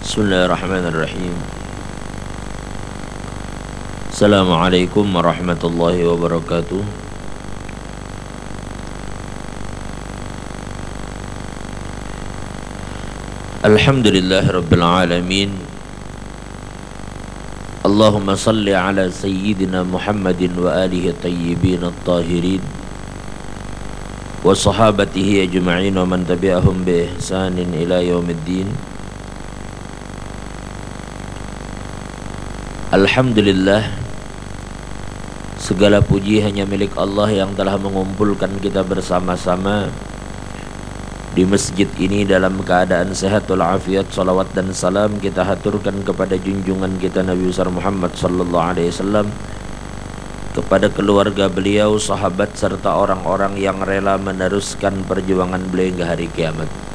Bismillahirrahmanirrahim. Assalamualaikum warahmatullahi wabarakatuh. Alhamdulillahi rabbil alamin. Allahumma salli ala sayyidina Muhammadin wa alihi tayyibin at-tahirin wa sahabatihi ajma'in wa man tabi'ahum bi ihsanin ila yaumiddin. Alhamdulillah, segala puji hanya milik Allah yang telah mengumpulkan kita bersama-sama di masjid ini dalam keadaan sehat walafiat. Salawat dan salam kita haturkan kepada junjungan kita Nabi besar Muhammad sallallahu alaihi wasallam, kepada keluarga beliau, sahabat serta orang-orang yang rela meneruskan perjuangan beliau hingga hari kiamat.